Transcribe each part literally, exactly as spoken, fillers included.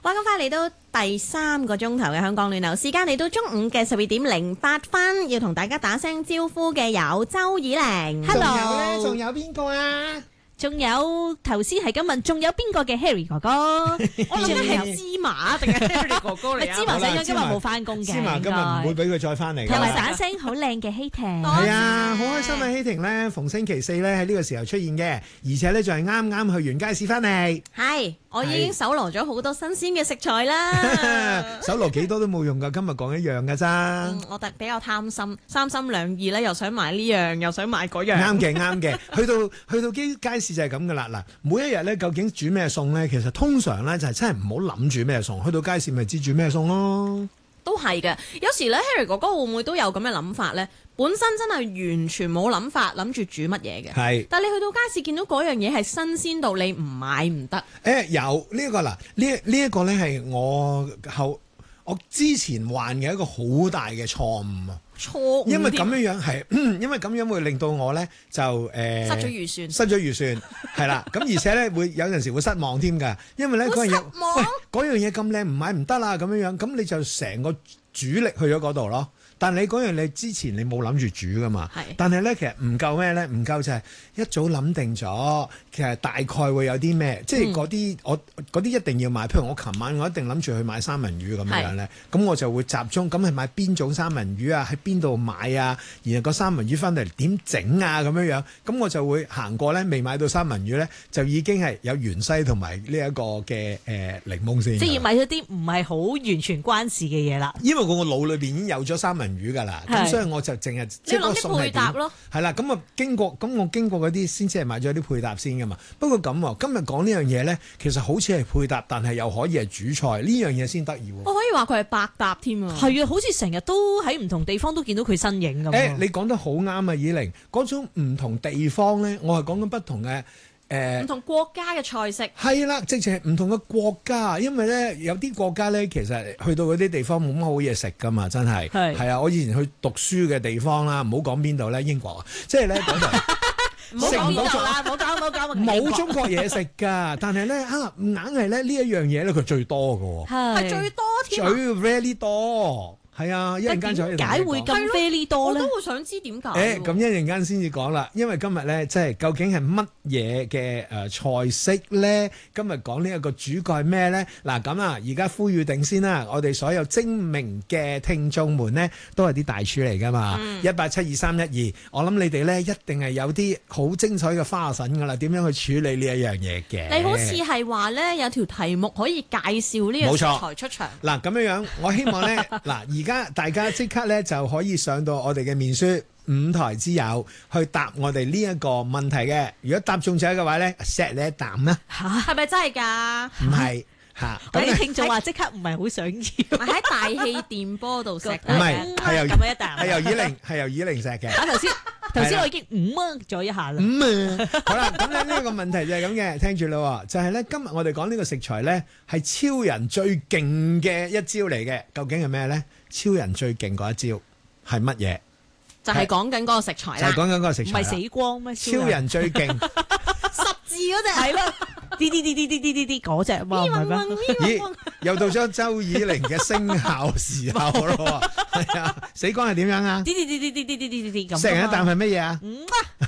哇！咁快嚟到第三個鐘頭嘅香港暖流時間，嚟到中午嘅十二點零八分，要同大家打聲招呼嘅有周以玲。 仲有咧，仲有邊個啊？ 仲有頭先係咁問，仲有邊個嘅 Harry 哥哥？我諗緊係芝麻定係 Harry 哥哥嚟啊？芝麻仔今日冇翻工嘅， 芝麻今日唔會俾佢再翻嚟。 同埋把聲好靚嘅希婷， 係啊，好開心啊！希婷咧，逢星期四咧喺呢個時候出現嘅，而且咧就係啱啱去完街市翻嚟。 係，我已經搜羅咗好多新鮮嘅食材啦。 搜羅幾多都冇用噶，今日講一樣噶咋。 嗯，我特比較貪心，三心兩意咧，又想買呢樣，又想買嗰樣。 啱嘅，啱嘅。去到去到街街市就係咁噶啦。嗱，每一日咧究竟煮咩餸咧？其實通常咧就係真係唔好諗煮咩餸，去到街市咪知煮咩餸咯。 都係嘅，有時咧 Harry 哥哥會唔會都有咁嘅諗法咧？本身真係完全冇諗法，諗住煮乜嘢嘅。係，但係你去到街市見到嗰樣嘢係新鮮到你唔買唔得。誒、 欸，有、這個、呢一個嗱，呢呢一個咧係我後我之前犯嘅一個好大嘅錯誤啊！ 錯誤， 因為咁樣樣係，因為咁樣會令到我咧就誒、呃、 失咗預算， 失咗預算係啦。咁而且咧會有陣時會失望添㗎，因為咧嗰樣嘢，喂嗰樣嘢咁靚唔買唔得啦咁樣樣，咁你就成個主力去咗嗰度咯。但你嗰樣你之前你冇諗住煮㗎嘛？係。但係咧其實唔夠咩咧？唔夠就係一早諗定咗，其實大概會有啲咩？即係嗰啲我嗰啲一定要買。譬如我琴晚我一定諗住去買三文魚咁樣咧，咁我就會集中咁係買邊種三文魚啊？喺邊度買啊？然後個三文魚翻嚟點整啊？咁樣樣，咁我就會行過咧，未買到三文魚咧，就已經係有芫茜同埋呢一個嘅誒、呃、檸檬先。 即係要買咗啲唔係好完全關事嘅嘢啦。 因為我個腦裏邊已經有咗三文魚㗎啦，咁所以我就淨係即係個餸係點？係啦，咁啊經過咁我經過嗰啲先至係買咗啲配搭先㗎嘛。不過咁喎，今日講呢樣嘢咧，其實好似係配搭，但係又可以係主菜呢樣嘢先得意喎。 我可以話佢係百搭添啊！ 係啊，好似成日都喺唔同地方都見到佢身影咁。誒、 欸，你講得好啱啊，以玲，嗰種唔同地方咧，我係講緊不同嘅。誒、呃、唔同國家嘅菜式係啦，直情係唔同嘅國家，因為咧有啲國家咧，其實去到嗰啲地方冇乜好嘢食噶嘛，真係係啊！我以前去讀書嘅地方啦，唔好講邊度咧，英國啊，即係咧嗰度唔好講邊度啦，唔好講唔好講冇中國嘢食㗎，但係咧啊，硬係咧呢一樣嘢咧佢最多㗎喎， 係最多添， 最 very 多。係啊，一陣間就可以點解會咁 very 多咧？ 我都會想知點解。 誒，咁一陣間先至講啦，因為今日咧，即係究竟係乜嘢嘅誒菜式咧？今日講呢一個主角係咩咧？嗱咁啊，而家呼籲定先啦，我哋所有精明嘅聽眾們咧，都係啲大廚嚟㗎嘛，一八七二三一二，我諗你哋咧一定係有啲好精彩嘅花神㗎啦，點樣去處理呢一樣嘢嘅？ 你好似係話咧有條題目可以介紹呢個食材出場。 嗱咁樣樣，我希望咧嗱而家大家即刻咧就可以上到我哋嘅面書五台之友去答我哋呢一個問題嘅。如果答中咗嘅話咧 ，set 你一啖啦。 嚇，係咪真係㗎？ 唔係嚇。 咁啲聽眾話即刻唔係好想要。 喺大氣電波度食。唔係，係由咁一啖。 係由以玲係由以玲食嘅。 啊頭先頭先我已經五蚊咗一下啦。 五啊，好啦，咁咧呢一個問題就係咁嘅，聽住啦，就係咧今日我哋講呢個食材咧係超人最勁嘅一招嚟嘅，究竟係咩咧？超人最勁嗰一招係乜嘢？ 就係講緊嗰個食材啦。 就係講緊嗰個食材。 唔係死光咩？ 超人最勁十字嗰隻係咯，啲啲啲啲啲啲啲啲嗰隻嘛，唔係咩？ 咦，又到咗周以玲嘅聲效時候咯，係啊，死光係點樣啊？ 啲啲啲啲啲啲啲啲啲咁。 食人一啖係乜嘢啊？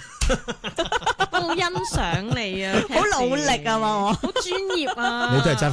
我好欣賞你啊， 好努力啊嘛，我好專業啊。 你都係